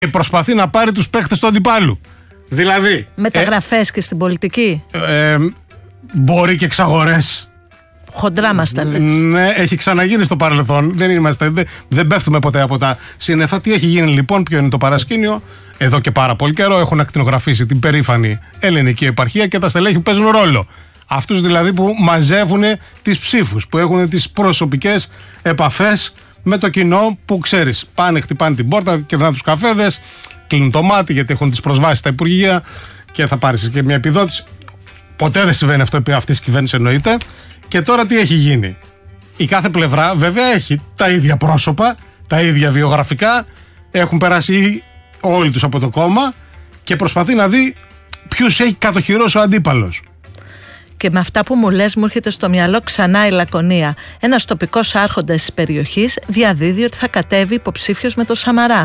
Και προσπαθεί να πάρει τους παίχτες του αντιπάλου. Δηλαδή. Μεταγραφές και στην πολιτική. Μπορεί και εξαγορές. Χοντρά μας τα λες. Ναι, έχει ξαναγίνει στο παρελθόν. Δεν πέφτουμε ποτέ από τα σύννεφα. Τι έχει γίνει λοιπόν, ποιο είναι το παρασκήνιο? Εδώ και πάρα πολύ καιρό έχουν ακτινογραφήσει την περήφανη ελληνική επαρχία και τα στελέχη που παίζουν ρόλο. Αυτούς δηλαδή που μαζεύουν τις ψήφους, που έχουν τις προσωπικές επαφές με το κοινό, που ξέρεις, πάνε, χτυπάνε την πόρτα, κερνάνε τους καφέδες, κλείνουν το μάτι γιατί έχουν τις προσβάσεις στα υπουργεία και θα πάρεις και μια επιδότηση. Ποτέ δεν συμβαίνει αυτό επί αυτής της κυβέρνησης, εννοείται. Και τώρα τι έχει γίνει? Η κάθε πλευρά βέβαια έχει τα ίδια πρόσωπα, τα ίδια βιογραφικά, έχουν περάσει όλοι τους από το κόμμα και προσπαθεί να δει ποιους έχει κατοχυρώσει ο αντίπαλος. Και με αυτά που μου λες μου έρχεται στο μυαλό ξανά η Λακωνία. Ένας τοπικός άρχοντας της περιοχής διαδίδει ότι θα κατέβει υποψήφιος με το Σαμαρά.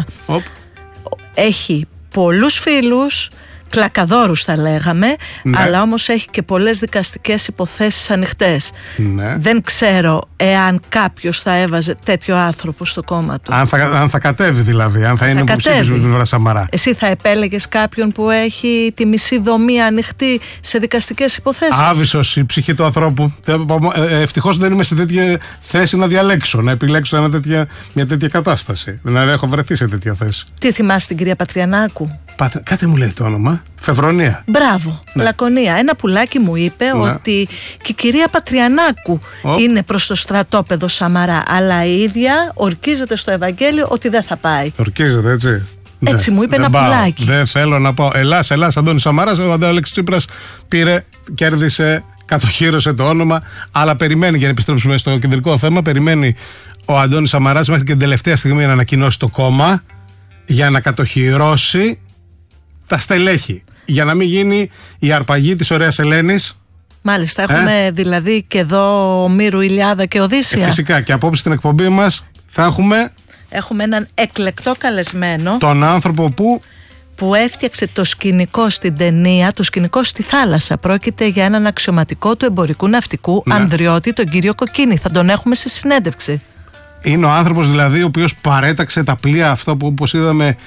Έχει πολλούς φίλους, κλακαδόρους θα λέγαμε, ναι. Αλλά όμως έχει και πολλές δικαστικές υποθέσεις ανοιχτές. Ναι. Δεν ξέρω εάν κάποιος θα έβαζε τέτοιο άνθρωπο στο κόμμα του. Αν θα κατέβει δηλαδή, αν θα είναι υποψήφιος με την πλευρά Σαμαρά. Εσύ θα επέλεγες κάποιον που έχει τη μισή δομή ανοιχτή σε δικαστικές υποθέσεις? Άβυσσος η ψυχή του ανθρώπου. Ευτυχώς δεν είμαι σε τέτοια θέση να διαλέξω, να επιλέξω μια τέτοια κατάσταση. Δηλαδή έχω βρεθεί σε τέτοια θέση. Τι θυμάσαι την κυρία Πατριανάκου? Κάτι μου λέει το όνομα. Φεβρονία. Μπράβο, ναι. Λακωνία. Ένα πουλάκι μου είπε, ναι, ότι και η κυρία Πατριανάκου είναι προς το στρατόπεδο Σαμαρά, αλλά η ίδια ορκίζεται στο Ευαγγέλιο ότι δεν θα πάει. Ορκίζεται, έτσι. Έτσι μου είπε ένα πουλάκι. Δεν θέλω να πάω. Ελλάς, Αντώνης Σαμαράς. Ο Αλέξης Τσίπρας πήρε, κέρδισε, κατοχύρωσε το όνομα, αλλά περιμένει, για να επιστρέψουμε στο κεντρικό θέμα, περιμένει ο Αντώνης Σαμαράς μέχρι και την τελευταία στιγμή να ανακοινώσει το κόμμα για να κατοχυρώσει τα στελέχη, για να μην γίνει η αρπαγή της ωραίας Ελένης. Μάλιστα, έχουμε δηλαδή και εδώ Μύρου, Ηλιάδα και Οδύσσια. Φυσικά, και απόψε στην εκπομπή μας θα έχουμε έναν εκλεκτό καλεσμένο, τον άνθρωπο που έφτιαξε το σκηνικό στην ταινία, το σκηνικό στη θάλασσα. Πρόκειται για έναν αξιωματικό του εμπορικού ναυτικού, ναι, Ανδριώτη, τον κύριο Κοκκίνη. Θα τον έχουμε σε συνέντευξη. Είναι ο άνθρωπος δηλαδή ο οποίος παρέταξε τα πλοία αυτό που, όπως είδαμε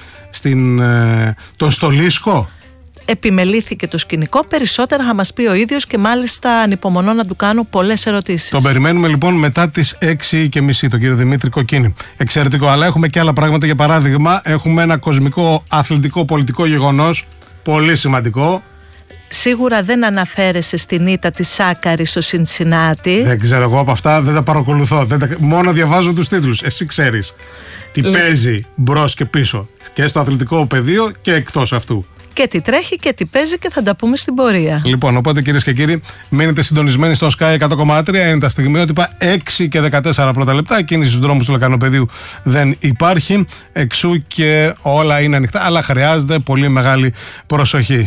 τον Στολίσκο. Επιμελήθηκε το σκηνικό, περισσότερα θα μας πει ο ίδιος και μάλιστα ανυπομονώ να του κάνω πολλές ερωτήσεις. Τον περιμένουμε λοιπόν μετά τις 6:30, τον κύριο Δημήτρη Κοκκίνη. Εξαιρετικό, αλλά έχουμε και άλλα πράγματα. Για παράδειγμα, έχουμε ένα κοσμικό αθλητικό πολιτικό γεγονός, πολύ σημαντικό. Σίγουρα δεν αναφέρεσαι στην ήττα της Σάκαρη στο Σινσινάτι. Δεν ξέρω εγώ από αυτά, δεν τα παρακολουθώ. Μόνο διαβάζω τους τίτλους. Εσύ ξέρεις τι παίζει μπρος και πίσω και στο αθλητικό πεδίο και εκτός αυτού. Και τι τρέχει και τι παίζει και θα τα πούμε στην πορεία. Λοιπόν, οπότε κυρίες και κύριοι, μείνετε συντονισμένοι στο Sky 100,3. Είναι τα στιγμιότυπα 6 και 14 πρώτα λεπτά. Κίνηση στους δρόμους του Λεκανοπεδίου δεν υπάρχει. Εξού και όλα είναι ανοιχτά, αλλά χρειάζεται πολύ μεγάλη προσοχή.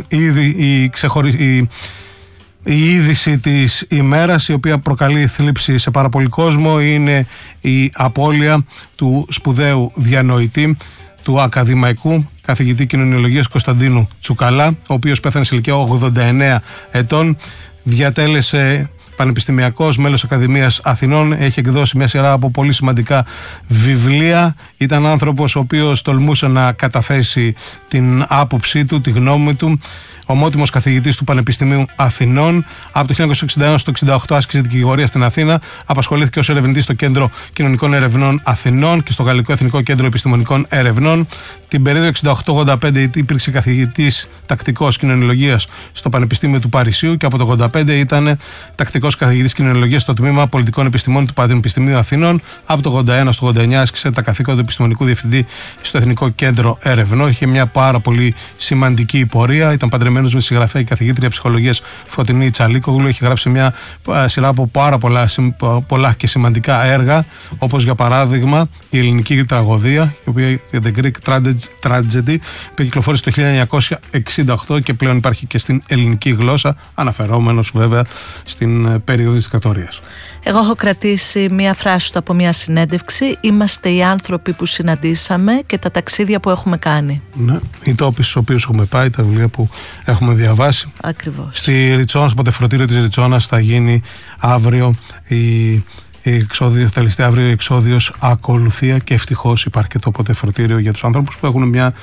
Η είδηση της ημέρας, η οποία προκαλεί θλίψη σε πάρα πολύ κόσμο, είναι η απώλεια του σπουδαίου διανοητή, του ακαδημαϊκού καθηγητή κοινωνιολογίας Κωνσταντίνου Τσουκαλά, ο οποίος πέθανε σε ηλικία 89 ετών. Διατέλεσε πανεπιστημιακός, μέλος Ακαδημίας Αθηνών, έχει εκδώσει μια σειρά από πολύ σημαντικά βιβλία. Ήταν άνθρωπος ο οποίος τολμούσε να καταθέσει την άποψή του, τη γνώμη του. Ομότιμος καθηγητής του Πανεπιστημίου Αθηνών. Από το 1961 στο 1968 άσκησε δικηγορία στην Αθήνα. Απασχολήθηκε ως ερευνητής στο Κέντρο Κοινωνικών Ερευνών Αθηνών και στο Γαλλικό Εθνικό Κέντρο Επιστημονικών Ερευνών. Την περίοδο 68-85 υπήρξε καθηγητής τακτικός κοινωνιολογίας στο Πανεπιστήμιο του Παρισιού και από το 1985 ήταν τακτικός καθηγητής κοινωνιολογίας στο Τμήμα Πολιτικών Επιστημών του Πανεπιστημίου Αθηνών. Από το 1981 στο 1989 άσκησε τα καθήκοντα του επιστημονικού διευθυντή στο Εθνικό Κέντρο Ερευνών. Είχε μια πάρα πολύ σημαντική πορεία. Ήταν παντρεμένος με τη συγγραφέα και καθηγήτρια ψυχολογίας Φωτεινή Τσαλίκογλου. Έχει γράψει μια σειρά από πάρα πολλά και σημαντικά έργα, όπως για παράδειγμα η ελληνική τραγωδία, η οποία The Greek Tragedy, που κυκλοφόρησε το 1968 και πλέον υπάρχει και στην ελληνική γλώσσα, αναφερόμενος βέβαια στην περίοδο της δικτατορίας. Εγώ έχω κρατήσει μία φράση του από μία συνέντευξη. Είμαστε οι άνθρωποι που συναντήσαμε και τα ταξίδια που έχουμε κάνει. Ναι, οι τόποι στους οποίους έχουμε πάει, τα βιβλία που έχουμε διαβάσει. Ακριβώς. Στη Ριτσόνα, στο ποτεφρωτήριο της Ριτσόνας θα γίνει αύριο η θα ληστεί αύριο η εξόδιος ακολουθία και ευτυχώς υπάρχει και το ποτέ φροντίριο για τους άνθρωπους που έχουν μια